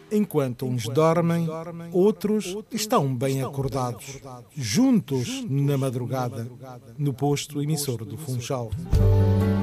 Enquanto uns dormem, outros estão bem acordados, juntos na madrugada, no posto emissor do Funchal.